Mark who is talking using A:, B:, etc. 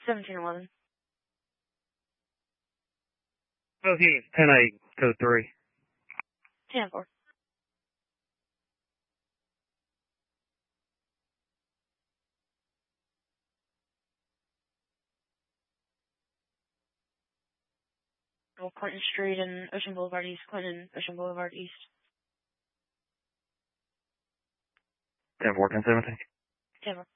A: 1711.
B: Both units, 10-8, code 3.
A: 10-4. Clinton Street and Ocean Boulevard East. Clinton, Ocean Boulevard East.
B: 10-4, 10-17.
A: 10-4.